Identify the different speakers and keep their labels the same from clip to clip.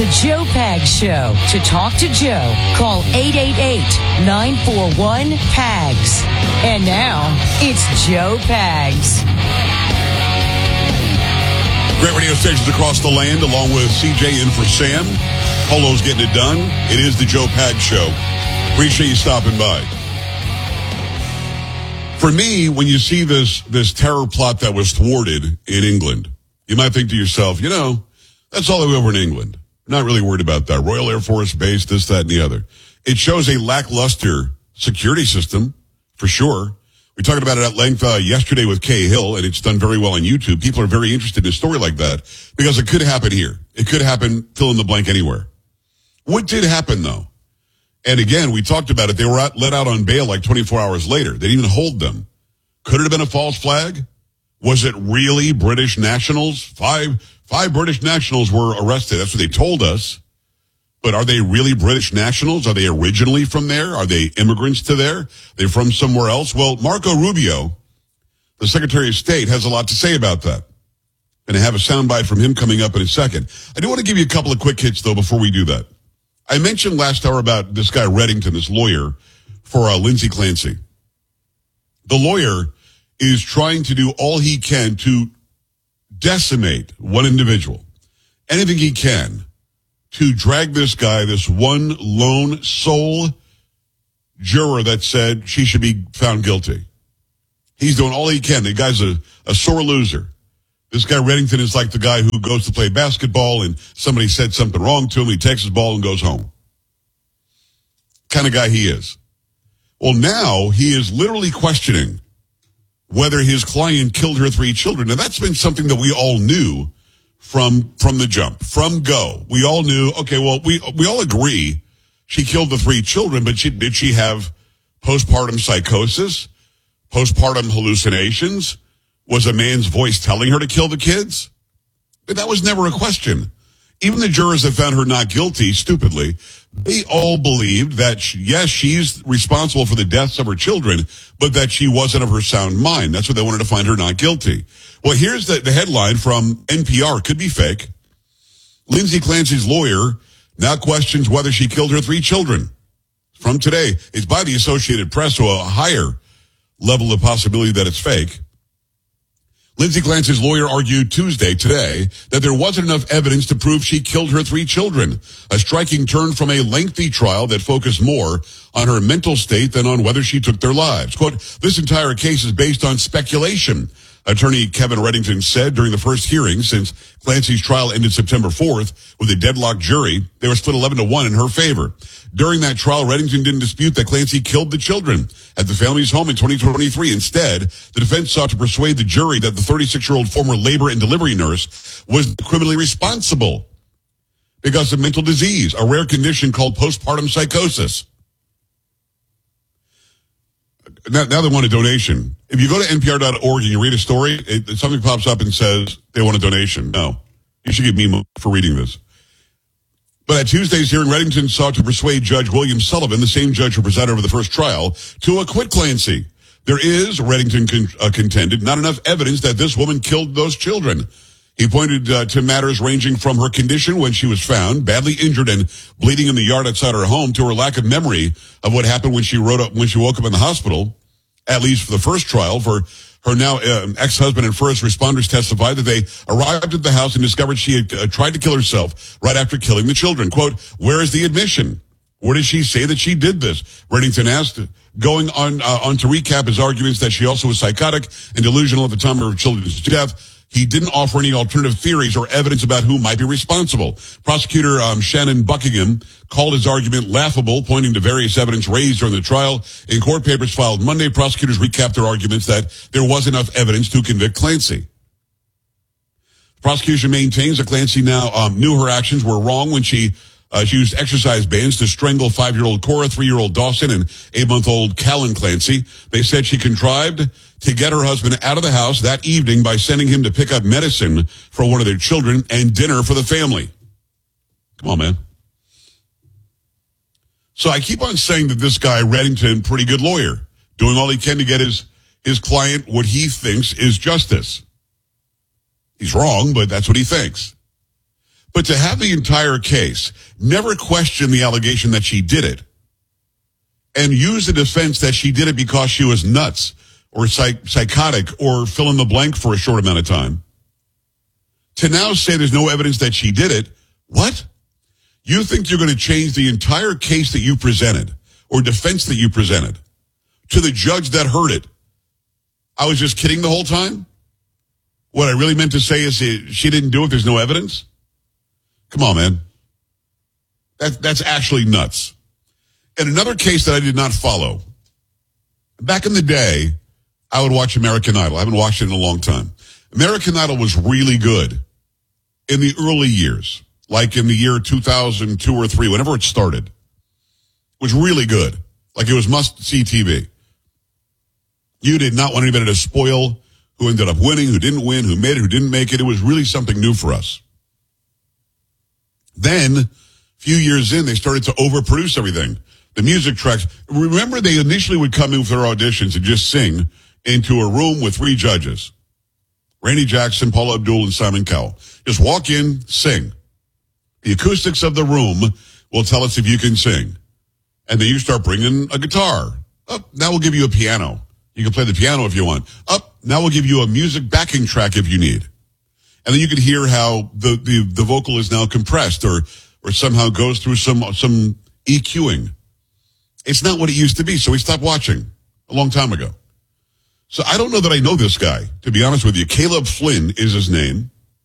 Speaker 1: The Joe Pags Show. To talk to Joe, call 888-941-PAGS. And now, it's Joe Pags.
Speaker 2: Great radio stations across the land, along with CJ in for Sam. Polo's getting it done. It is the Joe Pags Show. Appreciate you stopping by. For me, when you see this terror plot that was thwarted in England, you might think to yourself, that's all over in England. I'm not really worried about that. Royal Air Force Base, this, that, and the other. It shows a lackluster security system, for sure. We talked about it at length yesterday with Kay Hill, and it's done very well on YouTube. People are very interested in a story like that because it could happen here. It could happen, fill in the blank, anywhere. What did happen, though? And again, we talked about it. They were let out on bail like 24 hours later. They didn't even hold them. Could it have been a false flag? Was it really British nationals? Five British nationals were arrested. That's what they told us. But are they really British nationals? Are they originally from there? Are they immigrants to there? They're from somewhere else? Well, Marco Rubio, the Secretary of State, has a lot to say about that. And I have a soundbite from him coming up in a second. I do want to give you a couple of quick hits, though, before we do that. I mentioned last hour about this guy Reddington, this lawyer for Lindsay Clancy. The lawyer is trying to do all he can to decimate one individual, anything he can, to drag this guy, this one lone sole juror that said she should be found guilty. He's doing all he can. The guy's a sore loser. This guy Reddington is like the guy who goes to play basketball and somebody said something wrong to him. He takes his ball and goes home. Kind of guy he is. Well, now he is literally questioning whether his client killed her 3 children. Now, that's been something that we all knew from the jump, from go. We all knew, okay, well, we all agree she killed the 3 children, but did she have postpartum psychosis, postpartum hallucinations? Was a man's voice telling her to kill the kids? But that was never a question. Even the jurors that found her not guilty, stupidly, they all believed that, yes, she's responsible for the deaths of her children, but that she wasn't of her sound mind. That's what they wanted to find her not guilty. Well, here's the headline from NPR. Could be fake. Lindsay Clancy's lawyer now questions whether she killed her 3 children. From today, it's by the Associated Press, so a higher level of possibility that it's fake. Lindsay Clancy's lawyer argued Tuesday, today, that there wasn't enough evidence to prove she killed her 3 children, a striking turn from a lengthy trial that focused more on her mental state than on whether she took their lives. Quote, this entire case is based on speculation, attorney Kevin Reddington said during the first hearing since Clancy's trial ended September 4th with a deadlocked jury. They were split 11-1 in her favor. During that trial, Reddington didn't dispute that Clancy killed the children at the family's home in 2023. Instead, the defense sought to persuade the jury that the 36-year-old former labor and delivery nurse was criminally responsible because of mental disease, a rare condition called postpartum psychosis. Now they want a donation. If you go to npr.org and you read a story, something pops up and says they want a donation. No. You should give me money for reading this. But at Tuesday's hearing, Reddington sought to persuade Judge William Sullivan, the same judge who presided over the first trial, to acquit Clancy. There is, Reddington contended, not enough evidence that this woman killed those children. He pointed to matters ranging from her condition when she was found, badly injured and bleeding in the yard outside her home, to her lack of memory of what happened when she woke up in the hospital, at least for the first trial. For her now ex-husband and first responders testified that they arrived at the house and discovered she had tried to kill herself right after killing the children. Quote, where is the admission? Where did she say that she did this? Reddington asked, going on to recap his arguments that she also was psychotic and delusional at the time of her children's death. He didn't offer any alternative theories or evidence about who might be responsible. Prosecutor Shannon Buckingham called his argument laughable, pointing to various evidence raised during the trial. In court papers filed Monday, prosecutors recapped their arguments that there was enough evidence to convict Clancy. The prosecution maintains that Clancy now knew her actions were wrong when she used exercise bands to strangle 5-year-old Cora, 3-year-old Dawson, and 8-month-old Callan Clancy. They said she contrived to get her husband out of the house that evening by sending him to pick up medicine for one of their children and dinner for the family. Come on, man. So I keep on saying that this guy, Reddington, pretty good lawyer, doing all he can to get his client what he thinks is justice. He's wrong, but that's what he thinks. But to have the entire case, never question the allegation that she did it, and use the defense that she did it because she was nuts or psychotic or fill in the blank for a short amount of time, to now say there's no evidence that she did it, what? You think you're going to change the entire case that you presented or defense that you presented to the judge that heard it? I was just kidding the whole time? What I really meant to say is she didn't do it, there's no evidence? Come on, man. That's actually nuts. And another case that I did not follow. Back in the day, I would watch American Idol. I haven't watched it in a long time. American Idol was really good in the early years, like in the year 2002 or 3, whenever it started. It was really good. Like it was must-see TV. You did not want anybody to spoil who ended up winning, who didn't win, who made it, who didn't make it. It was really something new for us. Then, a few years in, they started to overproduce everything. The music tracks. Remember, they initially would come in with their auditions and just sing into a room with 3 judges. Randy Jackson, Paula Abdul, and Simon Cowell. Just walk in, sing. The acoustics of the room will tell us if you can sing. And then you start bringing a guitar. Up, now we'll give you a piano. You can play the piano if you want. Up, now we'll give you a music backing track if you need. And then you can hear how the vocal is now compressed or somehow goes through some EQing. It's not what it used to be, so we stopped watching a long time ago. So I don't know that I know this guy, to be honest with you. Caleb Flynn is his name.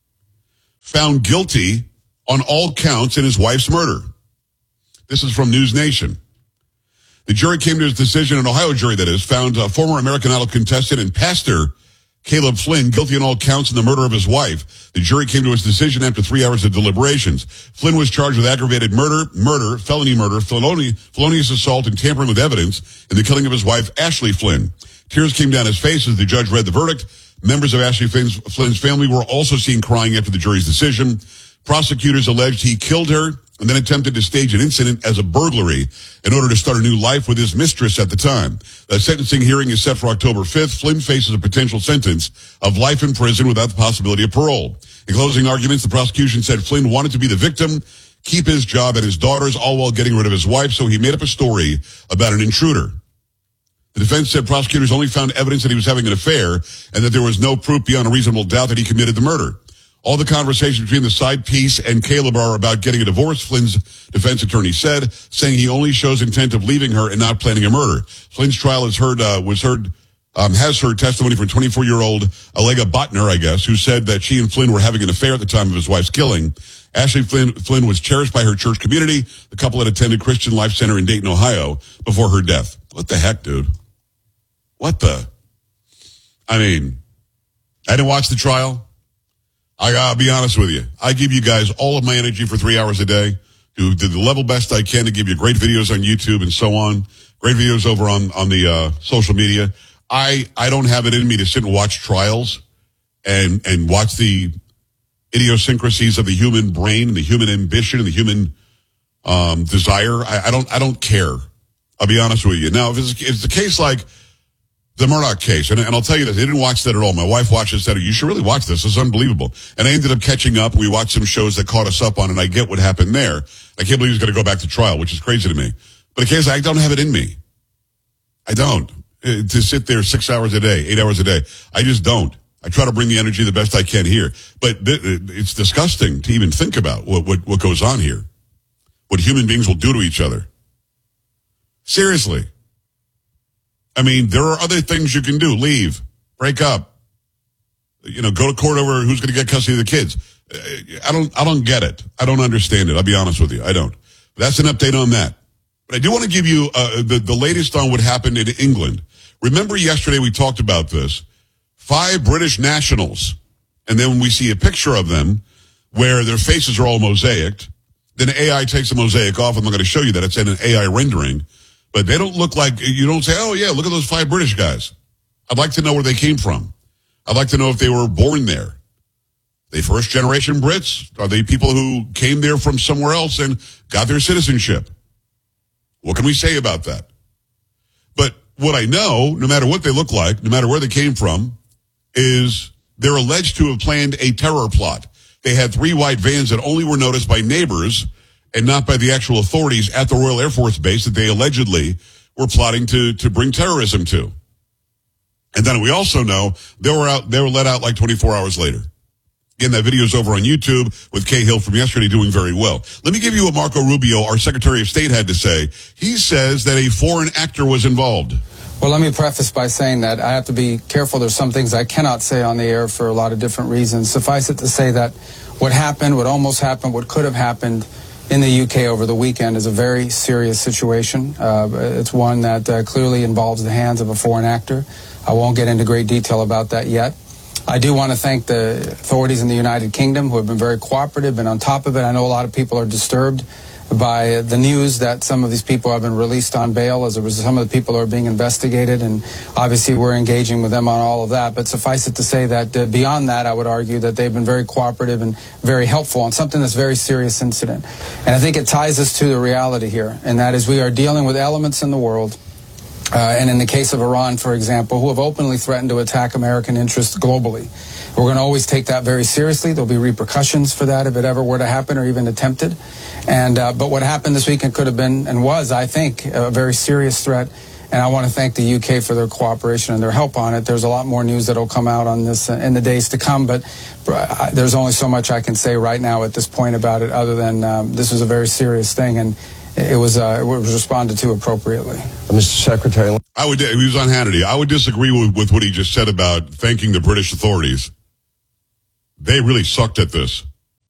Speaker 2: Found guilty on all counts in his wife's murder. This is from News Nation. The jury came to his decision, an Ohio jury that is, found former American Idol contestant and pastor Caleb Flynn guilty on all counts in the murder of his wife. The jury came to his decision after 3 hours of deliberations. Flynn was charged with aggravated murder, felony murder, felonious assault, and tampering with evidence in the killing of his wife, Ashley Flynn. Tears came down his face as the judge read the verdict. Members of Ashley Flynn's family were also seen crying after the jury's decision. Prosecutors alleged he killed her and then attempted to stage an incident as a burglary in order to start a new life with his mistress at the time. The sentencing hearing is set for October 5th. Flynn faces a potential sentence of life in prison without the possibility of parole. In closing arguments, the prosecution said Flynn wanted to be the victim, keep his job and his daughters, all while getting rid of his wife, so he made up a story about an intruder. The defense said prosecutors only found evidence that he was having an affair and that there was no proof beyond a reasonable doubt that he committed the murder. All the conversation between the side piece and Caleb are about getting a divorce, Flynn's defense attorney said, saying he only shows intent of leaving her and not planning a murder. Flynn's trial has heard testimony from 24-year-old Alega Botner, I guess, who said that she and Flynn were having an affair at the time of his wife's killing. Ashley Flynn was cherished by her church community. The couple had attended Christian Life Center in Dayton, Ohio, before her death. What the heck, dude? What the? I mean, I didn't watch the trial. I gotta be honest with you. I give you guys all of my energy for 3 hours a day. Do the level best I can to give you great videos on YouTube and so on. Great videos over on the social media. I don't have it in me to sit and watch trials and watch the idiosyncrasies of the human brain and the human ambition and the human desire. I don't care. I'll be honest with you. Now, if it's the case like the Murdoch case, and I'll tell you this, I didn't watch that at all. My wife watched it and said, you should really watch this. It's unbelievable. And I ended up catching up. We watched some shows that caught us up on it, and I get what happened there. I can't believe he's going to go back to trial, which is crazy to me. But the case, I don't have it in me. I don't. To sit there 6 hours a day, 8 hours a day. I just don't. I try to bring the energy the best I can here. But it's disgusting to even think about what goes on here. What human beings will do to each other. Seriously. I mean, there are other things you can do. Leave. Break up. Go to court over who's going to get custody of the kids. I don't get it. I don't understand it. I'll be honest with you. I don't. But that's an update on that. But I do want to give you the latest on what happened in England. Remember yesterday we talked about this. 5 British nationals. And then we see a picture of them where their faces are all mosaicked. Then AI takes the mosaic off. I'm not going to show you that. It's in an AI rendering. But they don't look like, you don't say, oh yeah, look at those 5 British guys. I'd like to know where they came from. I'd like to know if they were born there. Are they first generation Brits? Are they people who came there from somewhere else and got their citizenship? What can we say about that? But what I know, no matter what they look like, no matter where they came from, is they're alleged to have planned a terror plot They had 3 white vans that only were noticed by neighbors and not by the actual authorities at the Royal Air Force Base that they allegedly were plotting to bring terrorism to. And then we also know they were let out like 24 hours later. Again, that video is over on YouTube with Cahill from yesterday doing very well. Let me give you what Marco Rubio, our Secretary of State, had to say. He says that a foreign actor was involved.
Speaker 3: Well, let me preface by saying that I have to be careful. There's some things I cannot say on the air for a lot of different reasons. Suffice it to say that what happened, what almost happened, what could have happened in the UK over the weekend is a very serious situation. It's one that clearly involves the hands of a foreign actor. I won't get into great detail about that yet. I do want to thank the authorities in the United Kingdom who have been very cooperative and on top of it. I know a lot of people are disturbed by the news that some of these people have been released on bail as a result. Some of the people are being investigated, and obviously we're engaging with them on all of that. But suffice it to say that beyond that, I would argue that they've been very cooperative and very helpful on something that's a very serious incident. And I think it ties us to the reality here, and that is we are dealing with elements in the world, and in the case of Iran, for example, who have openly threatened to attack American interests globally. We're going to always take that very seriously. There'll be repercussions for that if it ever were to happen or even attempted. And but what happened this weekend could have been and was, I think, a very serious threat. And I want to thank the UK for their cooperation and their help on it. There's a lot more news that will come out on this in the days to come, but there's only so much I can say right now at this point about it other than this was a very serious thing, and it was responded to appropriately.
Speaker 4: Mr. Secretary.
Speaker 2: He was on Hannity. I would disagree with what he just said about thanking the British authorities. They really sucked at this.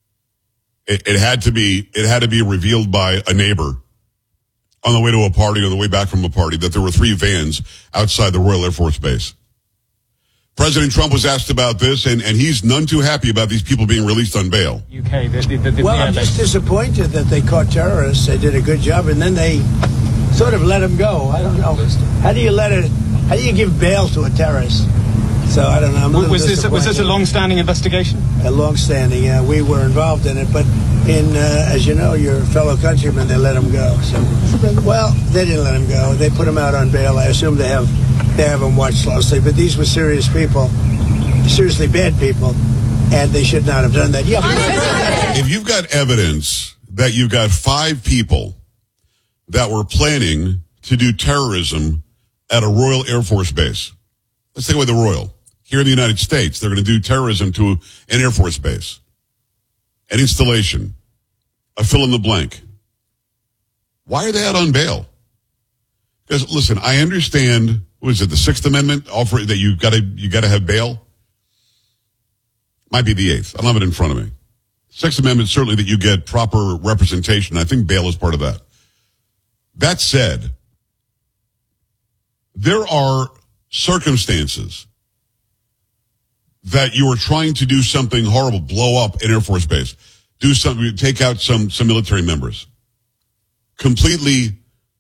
Speaker 2: It had to be revealed by a neighbor on the way to a party, on the way back from a party, that there were 3 vans outside the Royal Air Force Base. President Trump was asked about this, and he's none too happy about these people being released on bail.
Speaker 5: I'm just disappointed that they caught terrorists. They did a good job, and then they sort of let them go. I don't know. How do you give bail to a terrorist? So I don't know.
Speaker 6: Was this a long-standing investigation?
Speaker 5: A long-standing, yeah. We were involved in it, but as you know, your fellow countrymen, they let them go. So, well, they didn't let them go. They put them out on bail. I assume they have them watched closely. But these were serious people, seriously bad people, and they should not have done that. Yeah.
Speaker 2: If you've got evidence that you've got 5 people that were planning to do terrorism at a Royal Air Force Base, let's take away the Royal. Here in the United States, they're going to do terrorism to an Air Force base, an installation, a fill in the blank. Why are they out on bail? Because listen, I understand. What is it? The 6th Amendment offer that you got to have bail. Might be the 8th. I don't have it in front of me. 6th Amendment certainly that you get proper representation. I think bail is part of that. That said, there are circumstances that you are trying to do something horrible, blow up an Air Force base, do something, take out some military members, completely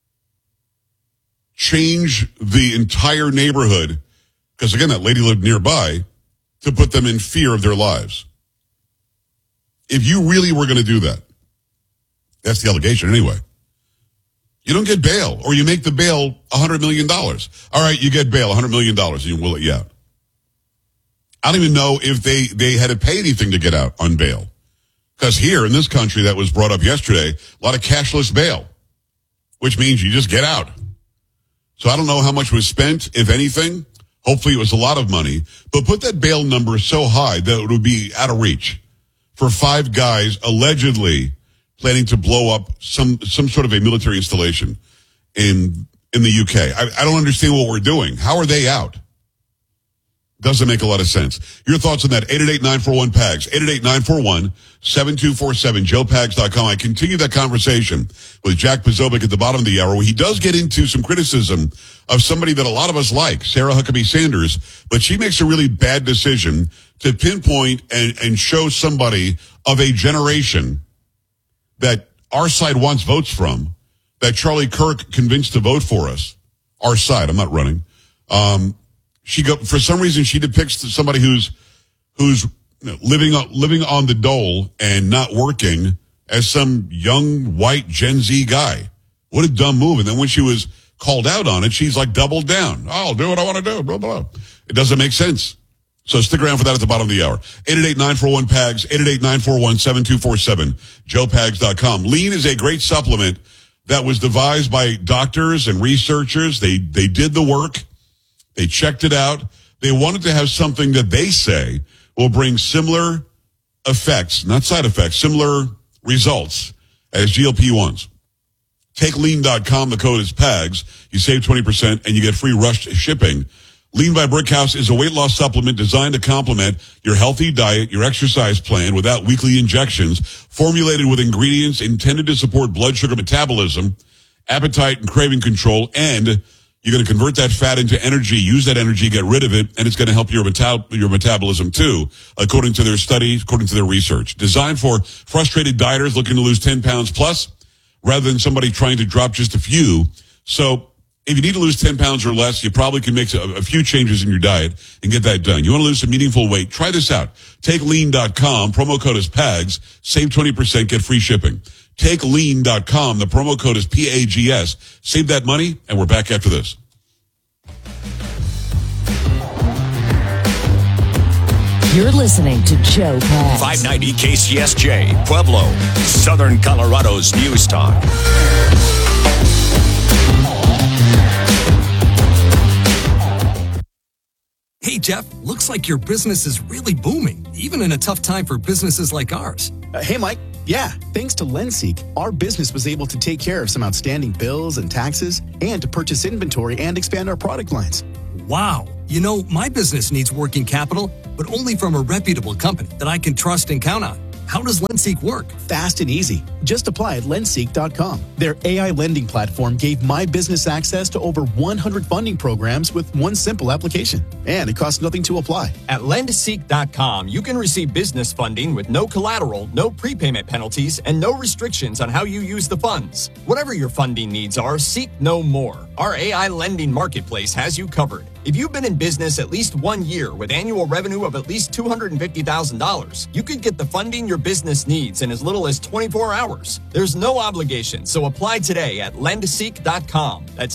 Speaker 2: change the entire neighborhood, because again, that lady lived nearby, to put them in fear of their lives. If you really were going to do that, that's the allegation anyway, you don't get bail, or you make the bail $100 million. All right, you get bail, $100 million, and you will let you out. I don't even know if they had to pay anything to get out on bail. Because here in this country, that was brought up yesterday, a lot of cashless bail, which means you just get out. So I don't know how much was spent, if anything. Hopefully it was a lot of money. But put that bail number so high that it would be out of reach for 5 guys allegedly planning to blow up some sort of a military installation in the UK. I don't understand what we're doing. How are they out? Doesn't make a lot of sense. Your thoughts on that? 888-941-PAGS, 888-941-7247, joepags.com. I continue that conversation with Jack Posobiec at the bottom of the hour, where he does get into some criticism of somebody that a lot of us like, Sarah Huckabee Sanders, but she makes a really bad decision to pinpoint and show somebody of a generation that our side wants votes from, that Charlie Kirk convinced to vote for us. Our side, I'm not running. For some reason, she depicts somebody who's living on the dole and not working as some young white Gen Z guy. What a dumb move. And then when she was called out on it, she's like doubled down. I'll do what I want to do, blah, blah. It doesn't make sense. So stick around for that at the bottom of the hour. 888-941-PAGS, 888-941-7247, joepags.com. Lean is a great supplement that was devised by doctors and researchers. They did the work. They checked it out. They wanted to have something that they say will bring similar effects, not side effects, similar results as GLP-1s. Take lean.com. The code is PAGS. You save 20% and you get free rush shipping. Lean by Brickhouse is a weight loss supplement designed to complement your healthy diet, your exercise plan without weekly injections, formulated with ingredients intended to support blood sugar metabolism, appetite and craving control, and you're going to convert that fat into energy, use that energy, get rid of it, and it's going to help your metabolism too, according to their studies, according to their research. Designed for frustrated dieters looking to lose 10 pounds plus, rather than somebody trying to drop just a few. So if you need to lose 10 pounds or less, you probably can make a few changes in your diet and get that done. You want to lose some meaningful weight? Try this out. Take lean.com. Promo code is PAGS. Save 20%. Get free shipping. Take lean.com. The promo code is PAGS. Save that money, and we're back after this.
Speaker 1: You're listening to Joe Pags.
Speaker 4: 590 KCSJ, Pueblo, Southern Colorado's News Talk.
Speaker 7: Hey, Jeff, looks like your business is really booming, even in a tough time for businesses like ours.
Speaker 8: Hey, Mike. Yeah, thanks to LendSeek, our business was able to take care of some outstanding bills and taxes and to purchase inventory and expand our product lines.
Speaker 7: Wow. You know, my business needs working capital, but only from a reputable company that I can trust and count on. How does LendSeek work?
Speaker 8: Fast and easy. Just apply at lendseek.com. Their AI lending platform gave my business access to over 100 funding programs with one simple application. And it costs nothing to apply.
Speaker 9: At lendseek.com, you can receive business funding with no collateral, no prepayment penalties, and no restrictions on how you use the funds. Whatever your funding needs are, seek no more. Our AI lending marketplace has you covered. If you've been in business at least 1 year with annual revenue of at least $250,000, you could get the funding your business needs in as little as 24 hours. There's no obligation, so apply today at lendseek.com. That's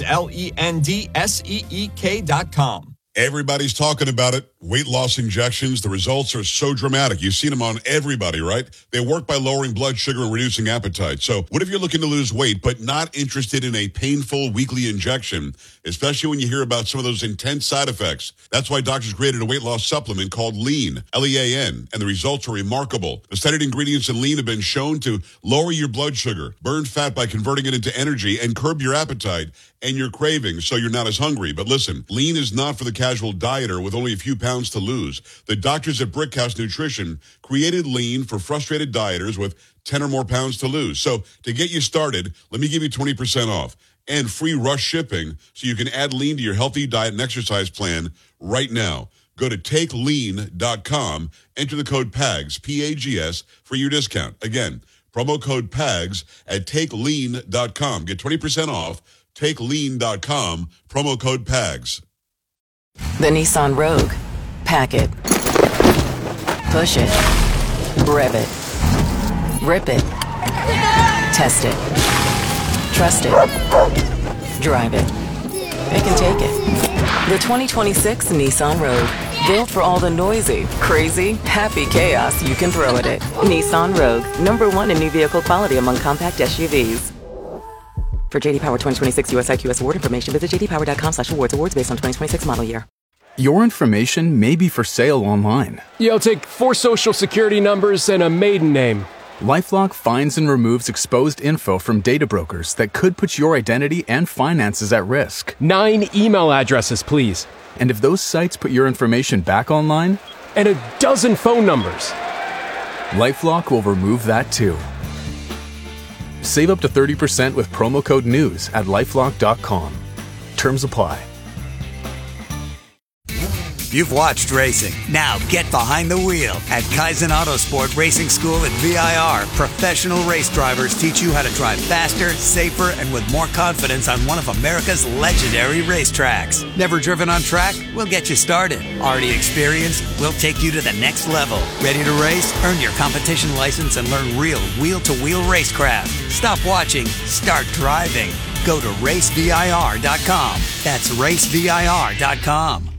Speaker 9: LENDSEEK.com.
Speaker 2: Everybody's talking about it. Weight loss injections, the results are so dramatic. You've seen them on everybody, right? They work by lowering blood sugar and reducing appetite. So what if you're looking to lose weight but not interested in a painful weekly injection, especially when you hear about some of those intense side effects? That's why doctors created a weight loss supplement called Lean, L-E-A-N, and the results are remarkable. The studied ingredients in Lean have been shown to lower your blood sugar, burn fat by converting it into energy, and curb your appetite and your cravings so you're not as hungry. But listen, Lean is not for the casual dieter with only a few pounds to lose. The doctors at Brickhouse Nutrition created Lean for frustrated dieters with 10 or more pounds to lose. So to get you started, let me give you 20% off and free rush shipping so you can add Lean to your healthy diet and exercise plan right now. Go to takelean.com, enter the code PAGS, P-A-G-S, for your discount. Again, promo code PAGS at takelean.com. Get 20% off. TakeLean.com, promo code PAGS.
Speaker 10: The Nissan Rogue. Pack it. Push it. Rev it. Rip it. Test it. Trust it. Drive it. Pick and take it. The 2026 Nissan Rogue. Built for all the noisy, crazy, happy chaos you can throw at it. Nissan Rogue. #1 in new vehicle quality among compact SUVs. For J.D. Power 2026 US IQS award information, visit jdpower.com/awards. Awards based on 2026 model year.
Speaker 11: Your information may be for sale online.
Speaker 12: Yeah, I'll take 4 social security numbers and a maiden name.
Speaker 11: LifeLock finds and removes exposed info from data brokers that could put your identity and finances at risk.
Speaker 12: 9 email addresses, please.
Speaker 11: And if those sites put your information back online?
Speaker 12: And a dozen phone numbers.
Speaker 11: LifeLock will remove that too. Save up to 30% with promo code NEWS at LifeLock.com. Terms apply.
Speaker 13: You've watched racing. Now get behind the wheel at Kaizen Autosport Racing School at VIR. Professional race drivers teach you how to drive faster, safer, and with more confidence on one of America's legendary racetracks. Never driven on track? We'll get you started. Already experienced? We'll take you to the next level. Ready to race? Earn your competition license and learn real wheel-to-wheel racecraft. Stop watching. Start driving. Go to racevir.com. That's racevir.com.